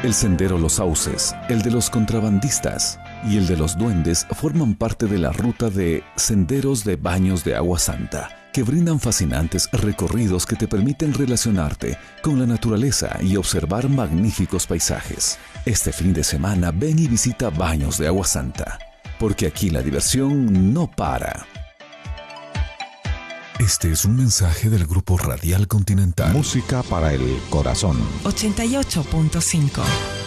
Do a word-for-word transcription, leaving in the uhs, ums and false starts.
El sendero Los Sauces, el de los contrabandistas y el de los duendes forman parte de la ruta de Senderos de Baños de Agua Santa, que brindan fascinantes recorridos que te permiten relacionarte con la naturaleza y observar magníficos paisajes. Este fin de semana ven y visita Baños de Agua Santa, porque aquí la diversión no para. Este es un mensaje del Grupo Radial Continental. Música para el corazón. ochenta y ocho punto cinco.